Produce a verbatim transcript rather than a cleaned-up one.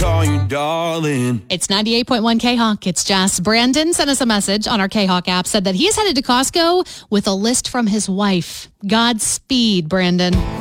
call you darling. It's ninety-eight point one K-Hawk. It's Jess. Brandon sent us a message on our K-Hawk app, said that he's headed to Costco with a list from his wife. Godspeed, Brandon.